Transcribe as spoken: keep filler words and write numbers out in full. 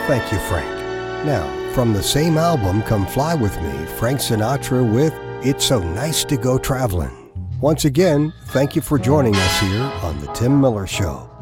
Thank you, Frank. Now, from the same album, Come Fly With Me, Frank Sinatra with It's So Nice to Go Traveling. Once again, thank you for joining us here on The Tim Miller Show.